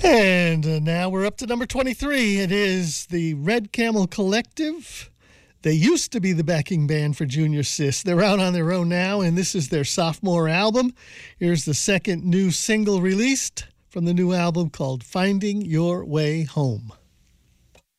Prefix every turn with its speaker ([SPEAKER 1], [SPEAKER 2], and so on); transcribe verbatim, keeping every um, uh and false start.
[SPEAKER 1] And uh, now we're up to number twenty-three. It is the Red Camel Collective. They used to be the backing band for Junior Sis. They're out on their own now, and this is their sophomore album. Here's the second new single released from the new album called Finding Your Way Home.